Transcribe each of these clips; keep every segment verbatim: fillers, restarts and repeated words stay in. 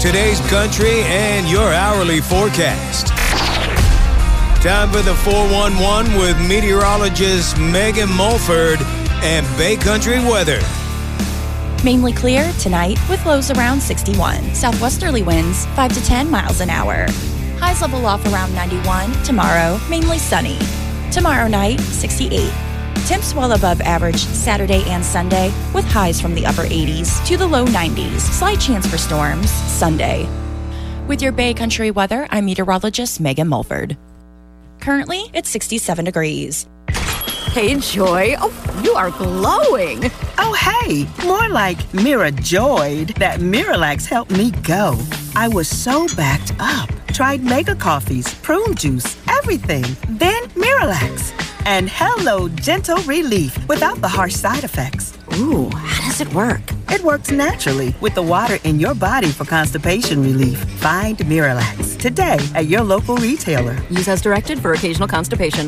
today's country and your hourly forecast. Time for the four one one with meteorologist Megan Mulford and Bay Country weather. Mainly clear tonight with lows around sixty-one. Southwesterly winds five to ten miles an hour. Highs level off around ninety-one. Tomorrow, mainly sunny. Tomorrow night, sixty-eight. Temps well above average Saturday and Sunday with highs from the upper eighties to the low nineties. Slight chance for storms Sunday. With your Bay Country weather, I'm meteorologist Megan Mulford. Currently, it's sixty-seven degrees. Hey, Joy. Oh, you are glowing. Oh, hey. More like Mira joyed that Miralax helped me go. I was so backed up. Tried mega coffees, prune juice, everything. Then Miralax. And hello, gentle relief without the harsh side effects. Ooh, how does it work? It works naturally with the water in your body for constipation relief. Find Miralax today at your local retailer. Use as directed for occasional constipation.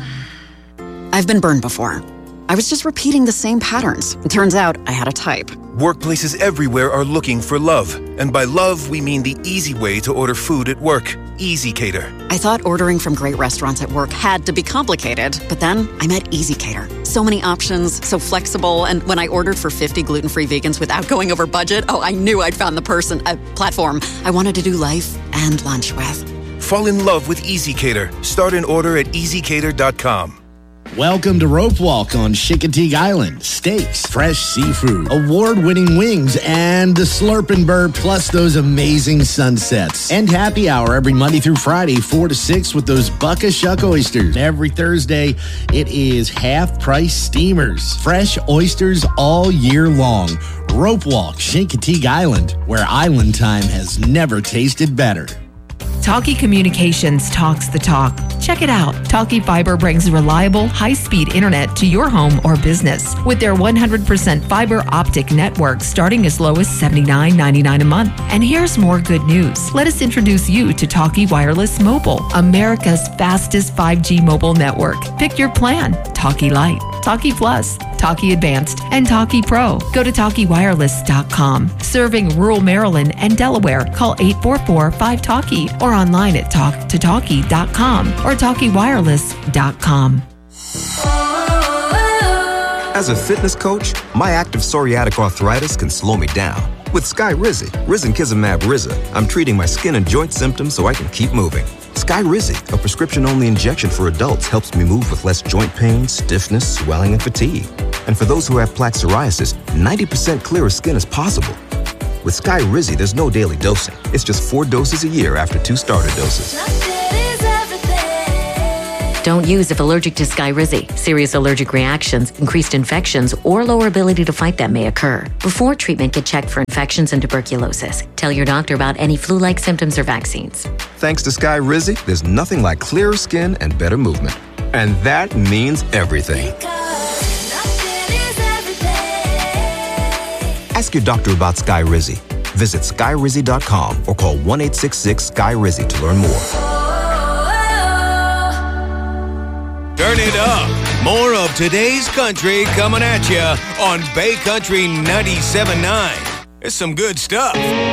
I've been burned before. I was just repeating the same patterns. It turns out I had a type. Workplaces everywhere are looking for love. And by love, we mean the easy way to order food at work. EasyCater. I thought ordering from great restaurants at work had to be complicated, but then I met EasyCater. So many options, so flexible, and when I ordered for fifty gluten-free vegans without going over budget, oh, I knew I'd found the person, a platform I wanted to do life and lunch with. Fall in love with EasyCater. Start an order at easy cater dot com. Welcome to Rope Walk on Chincoteague Island. Steaks, fresh seafood, award-winning wings, and the Slurpin' Bird, plus those amazing sunsets. And happy hour every Monday through Friday, four to six, with those Bucka Shuck oysters. Every Thursday, it is half-price steamers. Fresh oysters all year long. Rope Walk, Chincoteague Island, where island time has never tasted better. Talkie Communications talks the talk. Check it out. Talkie Fiber brings reliable, high-speed internet to your home or business with their one hundred percent fiber optic network starting as low as seventy-nine ninety-nine a month. And here's more good news. Let us introduce you to Talkie Wireless Mobile, America's fastest five G mobile network. Pick your plan. Talkie Lite, Talkie Plus, Talkie Advanced, and Talkie Pro. Go to talkie wireless dot com. Serving rural Maryland and Delaware, call eight four four, five talkie or online at talk to talkie dot com or talkie wireless dot com. As a fitness coach, my active psoriatic arthritis can slow me down. With Skyrizi, risankizumab Riza, I'm treating my skin and joint symptoms so I can keep moving. Skyrizi, a prescription-only injection for adults, helps me move with less joint pain, stiffness, swelling, and fatigue. And for those who have plaque psoriasis, ninety percent clearer skin is possible. With Skyrizi, there's no daily dosing. It's just four doses a year after two starter doses. Don't use if allergic to Skyrizi. Serious allergic reactions, increased infections, or lower ability to fight them may occur. Before treatment, get checked for infections and tuberculosis. Tell your doctor about any flu-like symptoms or vaccines. Thanks to Skyrizi, there's nothing like clearer skin and better movement. And that means everything. Ask your doctor about Skyrizi. Visit skyrizi dot com or call one eight six six Sky Rizi to learn more. Turn it up. More of today's country coming at you on Bay Country ninety-seven point nine. It's some good stuff.